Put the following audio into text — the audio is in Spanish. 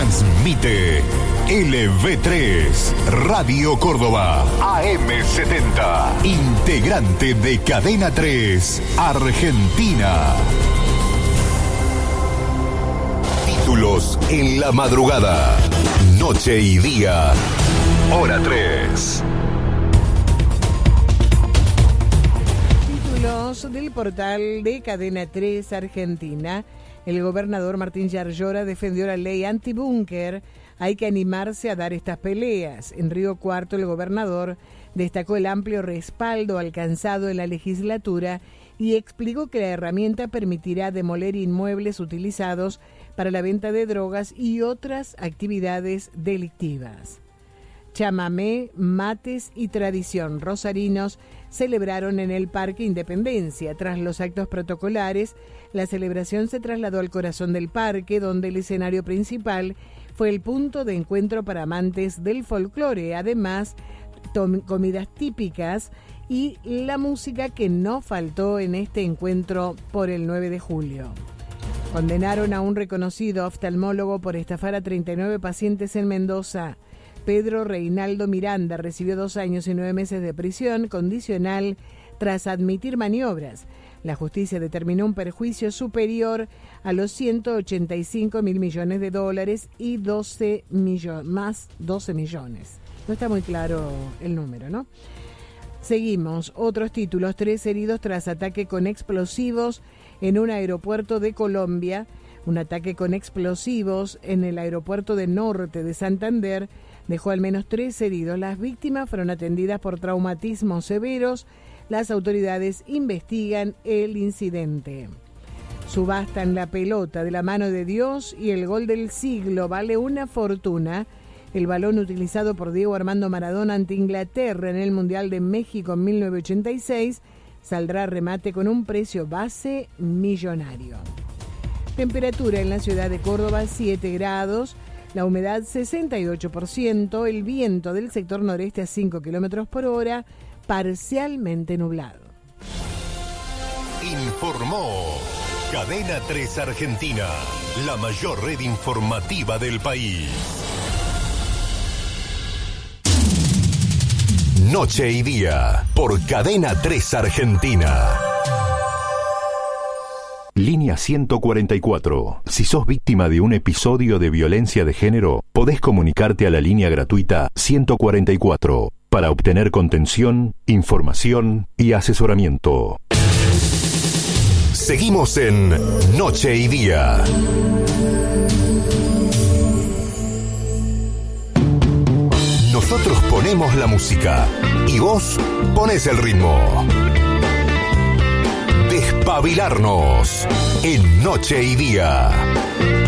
Transmite LV3, Radio Córdoba, AM70, integrante de Cadena 3, Argentina. Títulos en la madrugada, noche y día, hora 3. Títulos del portal de Cadena 3 Argentina. El gobernador Martín Yarlora defendió la ley antibúnker. Hay que animarse a dar estas peleas. En Río Cuarto, el gobernador destacó el amplio respaldo alcanzado en la legislatura y explicó que la herramienta permitirá demoler inmuebles utilizados para la venta de drogas y otras actividades delictivas. Chamamé, mates y tradición rosarinos celebraron en el Parque Independencia. Tras los actos protocolares, la celebración se trasladó al corazón del parque, donde el escenario principal fue el punto de encuentro para amantes del folclore. Además, comidas típicas y la música que no faltó en este encuentro por el 9 de julio. Condenaron a un reconocido oftalmólogo por estafar a 39 pacientes en Mendoza. Pedro Reinaldo Miranda recibió 2 años y 9 meses de prisión condicional tras admitir maniobras. La justicia determinó un perjuicio superior a los 185 mil millones de dólares y 12 millones. No está muy claro el número, ¿no? Seguimos. Otros títulos. 3 heridos tras ataque con explosivos en un aeropuerto de Colombia. Un ataque con explosivos en el aeropuerto de Norte de Santander dejó al menos 3 heridos. Las víctimas fueron atendidas por traumatismos severos. Las autoridades investigan el incidente. Subastan la pelota de la mano de Dios y el gol del siglo vale una fortuna. El balón utilizado por Diego Armando Maradona ante Inglaterra en el Mundial de México en 1986 saldrá a remate con un precio base millonario. Temperatura en la ciudad de Córdoba 7 grados, la humedad 68%, el viento del sector noreste a 5 kilómetros por hora, parcialmente nublado. Informó Cadena 3 Argentina, la mayor red informativa del país. Noche y día, por Cadena 3 Argentina. Línea 144. Si sos víctima de un episodio de violencia de género, podés comunicarte a la línea gratuita 144 para obtener contención, información y asesoramiento. Seguimos en Noche y Día. Nosotros ponemos la música y vos ponés el ritmo. Despabilarnos en Noche y Día.